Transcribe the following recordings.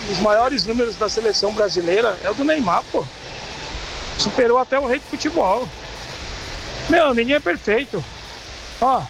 os maiores números da seleção brasileira é o do Neymar, pô. Superou até o rei do futebol. Meu, ninguém é perfeito. Ó,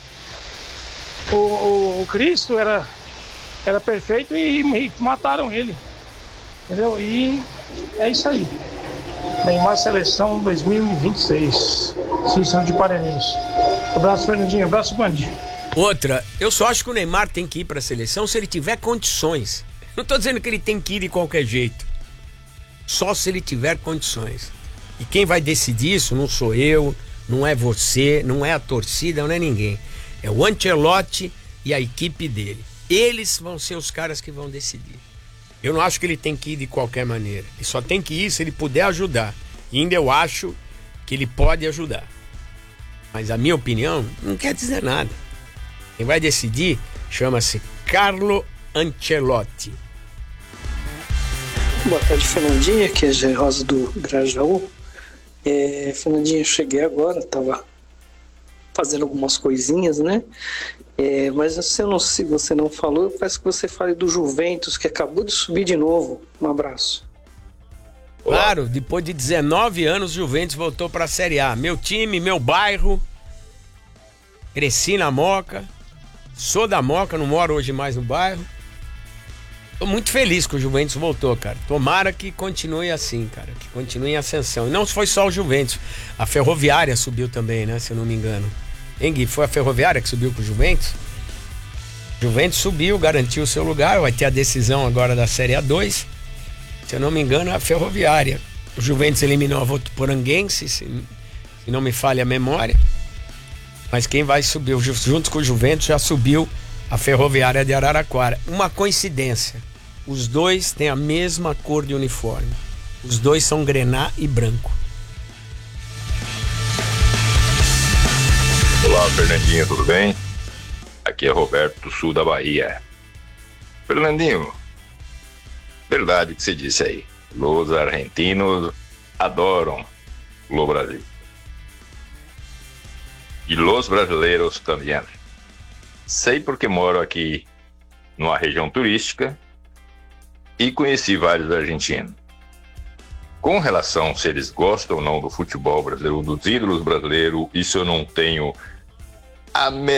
o Cristo era perfeito e mataram ele. Entendeu? E é isso aí. Neymar Seleção 2026. Seleção de Paranense. Abraço, Fernandinho. Abraço, Bandi. Outra, eu só acho que o Neymar tem que ir pra seleção se ele tiver condições. Não tô dizendo que ele tem que ir de qualquer jeito. Só se ele tiver condições. E quem vai decidir isso não sou eu, não é você, não é a torcida, não é ninguém. É o Ancelotti e a equipe dele. Eles vão ser os caras que vão decidir. Eu não acho que ele tem que ir de qualquer maneira. Ele só tem que ir se ele puder ajudar. E ainda eu acho que ele pode ajudar. Mas a minha opinião não quer dizer nada. Quem vai decidir chama-se Carlo Ancelotti. Boa tarde, Fernandinha, aqui é Gé Rosa do Grajaú. Fernandinha, eu cheguei agora, tava fazendo algumas coisinhas, né? Mas se você não falou, eu peço que você fale do Juventus, que acabou de subir de novo. Um abraço. Claro, depois de 19 anos, o Juventus voltou para a Série A. Meu time, meu bairro. Cresci na Moca. Sou da Moca, não moro hoje mais no bairro. Tô muito feliz que o Juventus voltou, cara. Tomara que continue assim, cara. Que continue em ascensão. E não foi só o Juventus. A Ferroviária subiu também, né? Se eu não me engano. Hein, Gui? Foi a Ferroviária que subiu com o Juventus? Juventus subiu, garantiu o seu lugar. Vai ter a decisão agora da Série A2. Se eu não me engano, é a Ferroviária. O Juventus eliminou a Votuporanguense, se não me falha a memória. Mas quem vai subir junto com o Juventus já subiu a Ferroviária de Araraquara. Uma coincidência. Os dois têm a mesma cor de uniforme. Os dois são grená e branco. Olá, Fernandinho, tudo bem? Aqui é Roberto do sul da Bahia. Fernandinho, verdade o que você disse aí. Los argentinos adoram o Brasil. E los brasileiros também. Sei porque moro aqui numa região turística e conheci vários argentinos. Com relação se eles gostam ou não do futebol brasileiro, dos ídolos brasileiros, isso eu não tenho a